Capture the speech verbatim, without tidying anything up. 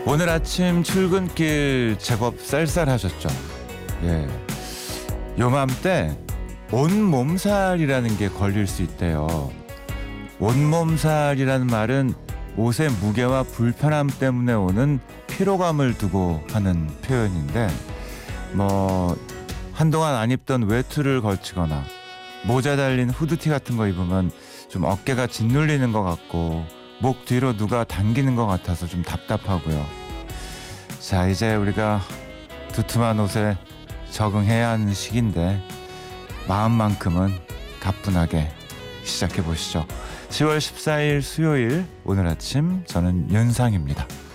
오늘 아침 출근길 제법 쌀쌀하셨죠? 예. 요맘때 온몸살이라는 게 걸릴 수 있대요. 온몸살이라는 말은 옷의 무게와 불편함 때문에 오는 피로감을 두고 하는 표현인데, 뭐 한동안 안 입던 외투를 걸치거나 모자 달린 후드티 같은 거 입으면 좀 어깨가 짓눌리는 것 같고 목 뒤로 누가 당기는 것 같아서 좀 답답하고요. 자, 이제 우리가 두툼한 옷에 적응해야 하는 시기인데 마음만큼은 가뿐하게 시작해 보시죠. 시월 십사일 수요일, 오늘 아침 저는 윤상입니다.